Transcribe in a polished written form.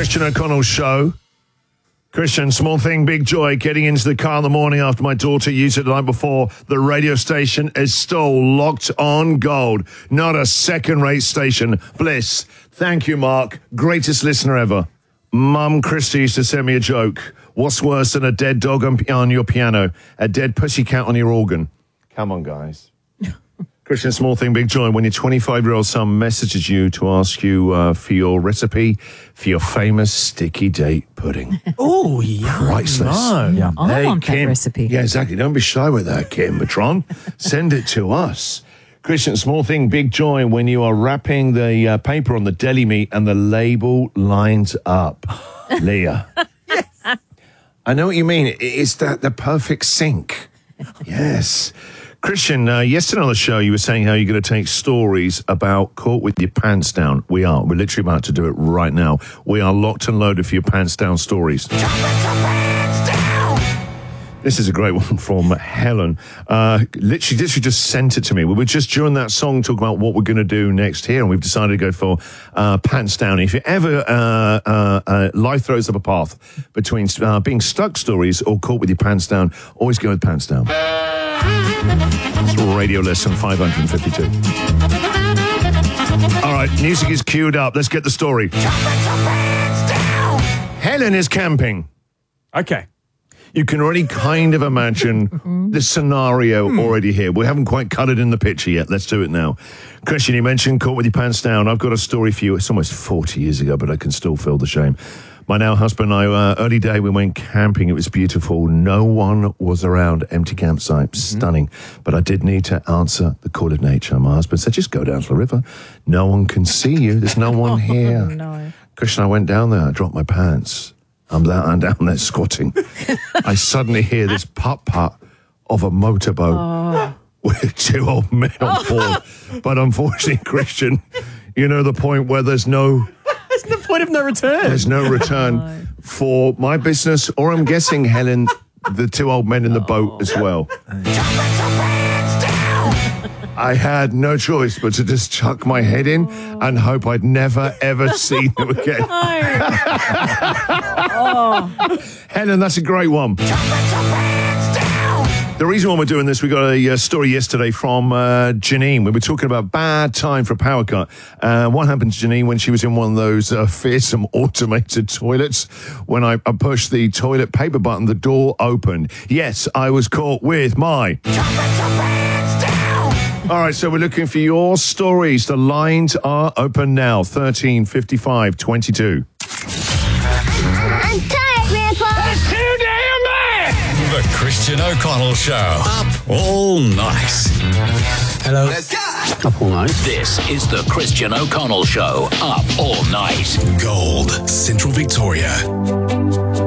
Christian O'Connell Show. Christian, small thing, big joy. Getting into the car in the morning after my daughter used it the night before. The radio station is still locked on gold. Not a second-rate station. Bliss. Thank you, Mark. Greatest listener ever. Mum Christy used to send me a joke. What's worse than a dead dog on your piano? A dead pussycat on your organ. Come on, guys. Christian, small thing, big joy. When your 25-year-old son messages you to ask you for your recipe for your famous sticky date pudding. Oh, yeah. Priceless. No. Yeah. I want Kim. that recipe. Yeah, exactly. Don't be shy with that, Kim Matron. Send it to us. Christian, small thing, big joy when you are wrapping the paper on the deli meat and the label lines up. Leah. Yes. I know what you mean. It's the perfect sync. Yes. Christian, yesterday on the show, you were saying how you're going to take stories about Caught with Your Pants Down. We are. We're literally about to do it right now. We are locked and loaded for your pants down stories. This is a great one from Helen. Literally just sent it to me. We were just during that song talking about what we're going to do next here, and we've decided to go for pants down. If you ever life throws up a path between being stuck stories or caught with your pants down, always go with pants down. It's radio lesson 552. All right, music is queued up. Let's get the story. Helen is camping. Okay. You can already kind of imagine the scenario already here. We haven't quite cut it in the picture yet. Let's do it now. Christian, you mentioned Caught with Your Pants Down. I've got a story for you. It's almost 40 years ago, but I can still feel the shame. My now husband and I, early day, we went camping. It was beautiful. No one was around. Empty campsite. Stunning. But I did need to answer the call of nature. My husband said, just go down to the river. No one can see you. There's no one here. No. Christian, I went down there. I dropped my pants. I'm down there squatting. I suddenly hear this putt-putt of a motorboat with two old men on board. But unfortunately, Christian, you know the point where there's no... There's the point of no return. There's no return for my business, or I'm guessing, Helen, the two old men in the boat as well. I had no choice but to just chuck my head in and hope I'd never, ever see them again. Helen, that's a great one. The reason why we're doing this, we got a story yesterday from Janine. We were talking about bad time for a power cut. What happened to Janine when she was in one of those fearsome automated toilets? When I pushed the toilet paper button, the door opened. Yes, I was caught with my... All right, so we're looking for your stories. The lines are open now. 13 55 22. I'm tired, Grandpa. That's too damn bad. The Christian O'Connell Show. Up all night. Hello. Let's go. Up all night. This is the Christian O'Connell Show. Up all night. Gold, Central Victoria.